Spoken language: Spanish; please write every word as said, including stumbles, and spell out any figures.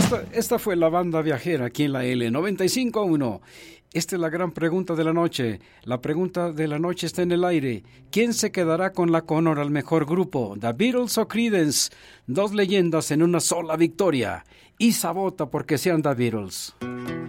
Esta, esta fue la banda viajera aquí en la L noventa y cinco punto uno. Esta es la gran pregunta de la noche. La pregunta de la noche está en el aire. ¿Quién se quedará con la honor al mejor grupo? ¿The Beatles o Creedence? Dos leyendas en una sola victoria. Y sabota porque sean The Beatles.